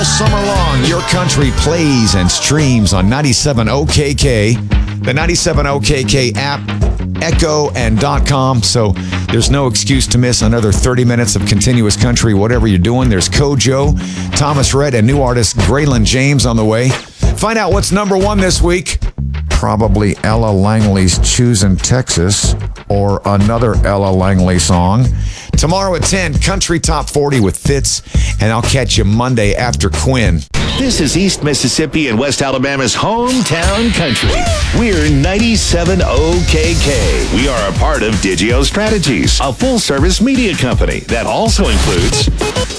all summer long, your country plays and streams on 97 OKK, the 97 OKK app, Echo, and .com. So there's no excuse to miss another 30 minutes of continuous country, whatever you're doing. There's Kojo, Thomas Rhett, and new artist Graylin James on the way. Find out what's number one this week. Probably Ella Langley's Choosin' Texas, or another Ella Langley song. Tomorrow at 10, Country Top 40 with Fitz, and I'll catch you Monday after Quinn. This is East Mississippi and West Alabama's hometown country. We're 97 OKK. We are a part of Digio Strategies, a full-service media company that also includes